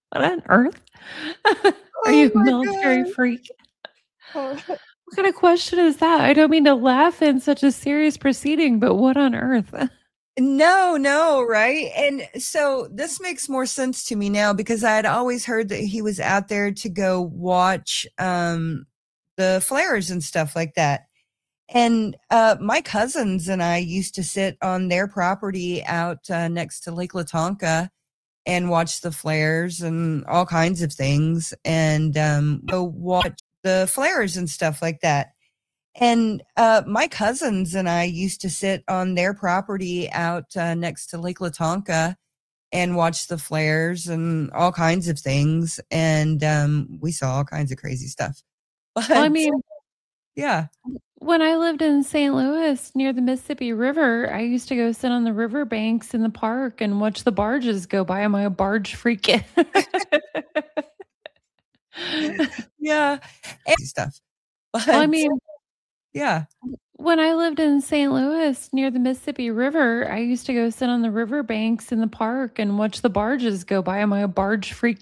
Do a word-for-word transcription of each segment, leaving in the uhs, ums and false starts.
What on earth? Are Oh you a my military god. freak? What kind of question is that? I don't mean to laugh in such a serious proceeding, but what on earth? No, no, right? And so this makes more sense to me now because I had always heard that he was out there to go watch um, the flares and stuff like that. And uh, my cousins and I used to sit on their property out uh, next to Lake Latonka and watch the flares and all kinds of things and um, go watch the flares and stuff like that. And uh, my cousins and I used to sit on their property out uh, next to Lake Latonka and watch the flares and all kinds of things. And um, we saw all kinds of crazy stuff. But Well, I mean, yeah. when I lived in Saint Louis near the Mississippi River, I used to go sit on the river banks in the park and watch the barges go by. Am I a barge freak? Yeah. And stuff. But Well, I mean, yeah. when I lived in Saint Louis near the Mississippi River, I used to go sit on the river banks in the park and watch the barges go by. Am I a barge freak?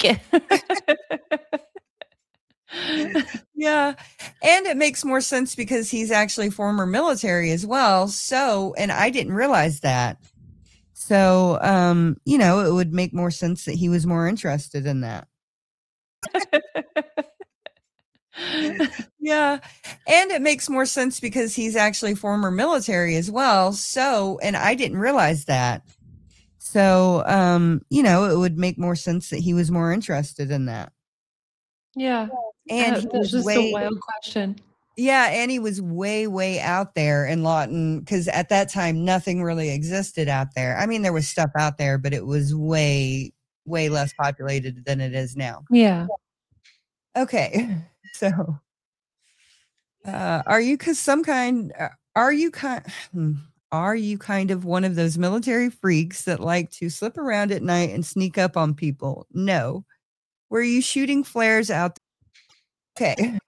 Yeah. And it makes more sense because he's actually former military as well. So, and I didn't realize that. So, um, you know, it would make more sense that he was more interested in that. Yeah. And it makes more sense because he's actually former military as well. So, and I didn't realize that. So, um, you know, it would make more sense that he was more interested in that. Yeah. And Uh, he that's was just a way, wild question. yeah, and he was way, way out there in Lawton because at that time, nothing really existed out there. I mean, there was stuff out there, but it was way, way less populated than it is now. Yeah. Okay. So, uh, are you cause some kind, uh, are you kind, are you kind of one of those military freaks that like to slip around at night and sneak up on people? No. Were you shooting flares out? Okay.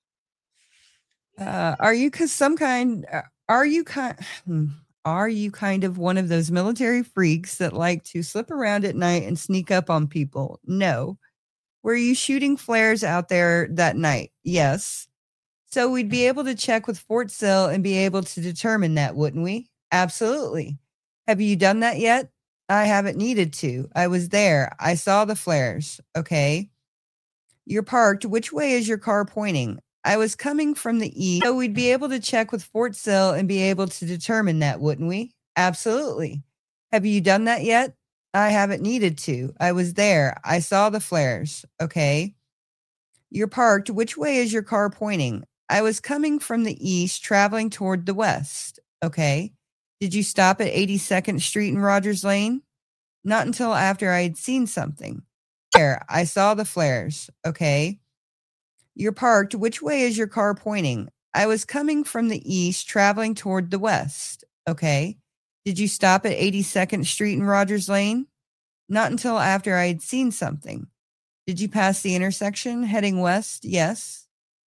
Uh, are you cause some kind, uh, are you kind, are you kind of one of those military freaks that like to slip around at night and sneak up on people? No. Were you shooting flares out there that night? Yes. So we'd be able to check with Fort Sill and be able to determine that, wouldn't we? Absolutely. Have you done that yet? I haven't needed to. I was there. I saw the flares. Okay. You're parked. Which way is your car pointing? I was coming from the east. So we'd be able to check with Fort Sill and be able to determine that, wouldn't we? Absolutely. Have you done that yet? I haven't needed to. I was there. I saw the flares. Okay. You're parked. Which way is your car pointing? I was coming from the east, traveling toward the west. Okay. Did you stop at eighty-second Street and Rogers Lane? Not until after I had seen something. There, I saw the flares. Okay. You're parked. Which way is your car pointing? I was coming from the east, traveling toward the west. Okay. Did you stop at eighty-second Street and Rogers Lane? Not until after I had seen something. Did you pass the intersection heading west? Yes.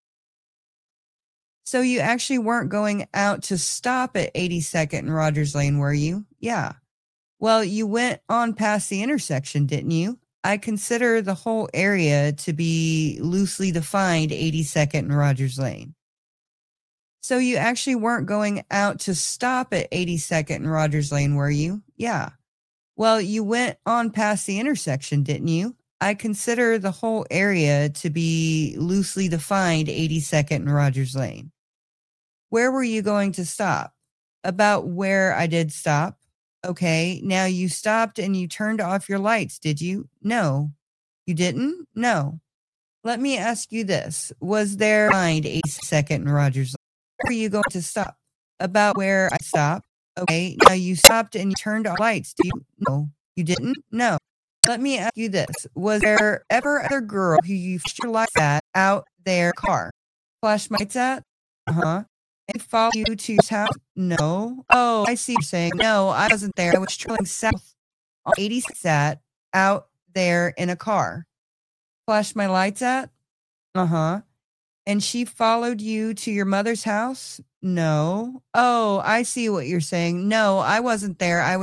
So you actually weren't going out to stop at eighty-second and Rogers Lane, were you? Yeah. Well, you went on past the intersection, didn't you? I consider the whole area to be loosely defined eighty-second and Rogers Lane. So you actually weren't going out to stop at eighty-second and Rogers Lane, were you? Yeah. Well, you went on past the intersection, didn't you? I consider the whole area to be loosely defined eighty-second and Rogers Lane. Where were you going to stop? About where I did stop. Okay, now you stopped and you turned off your lights, did you? No. You didn't? No. Let me ask you this. Was there behind eighty-second and Rogers Lane? Where were you going to stop? About where I stopped. Okay, now you stopped and you turned off lights, did you? No. You didn't? No. Let me ask you this. Was there ever other girl who you flashed your lights at out their car? Flash lights at? Uh-huh. And follow you to your house? No. Oh, I see you're saying. No, I wasn't there. I was traveling south on eighty-six at out there in a car. Flash my lights at? Uh-huh. And she followed you to your mother's house? No. Oh, I see what you're saying. No, I wasn't there. I